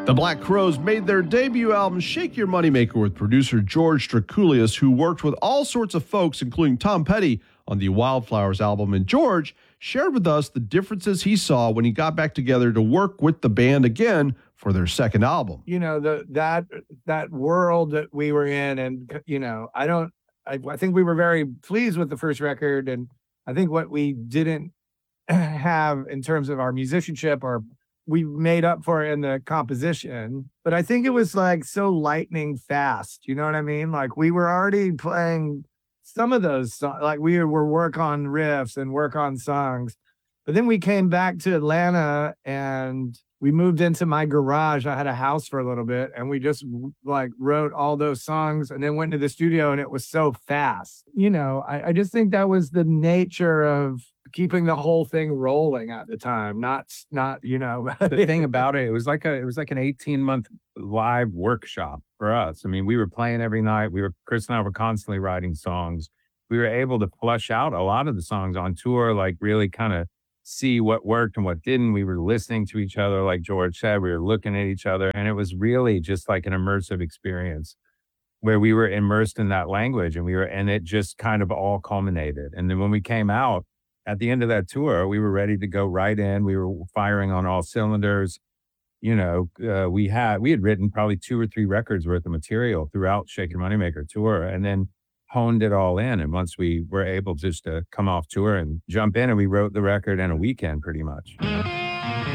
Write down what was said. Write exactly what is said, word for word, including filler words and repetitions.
The Black Crowes made their debut album Shake Your Moneymaker with producer George Strakulias, who worked with all sorts of folks, including Tom Petty, on the Wildflowers album. And George shared with us the differences he saw when he got back together to work with the band again for their second album. You know, the that that world that we were in, and, you know, I don't, I, I think we were very pleased with the first record, and I think what we didn't have in terms of our musicianship, or we made up for it in the composition, but I think it was like so lightning fast. You know what I mean? Like we were already playing some of those songs, like we were work on riffs and work on songs, but then we came back to Atlanta and we moved into my garage. I had a house for a little bit, and we just like wrote all those songs and then went to the studio, and it was so fast. You know, I, I just think that was the nature of keeping the whole thing rolling at the time, not, not, you know. The thing about it, it was like a, it was like an eighteen month live workshop for us. I mean, we were playing every night. We were, Chris and I were constantly writing songs. We were able to flush out a lot of the songs on tour, like really kind of see what worked and what didn't. We were listening to each other, like George said, we were looking at each other, and it was really just like an immersive experience where we were immersed in that language, and we were, and it just kind of all culminated. And then when we came out at the end of that tour, we were ready to go right in. We were firing on all cylinders. You know, uh, we had, we had written probably two or three records worth of material throughout Shake Your Moneymaker tour, and then honed it all in. And once we were able just to come off tour and jump in, and we wrote the record in a weekend pretty much.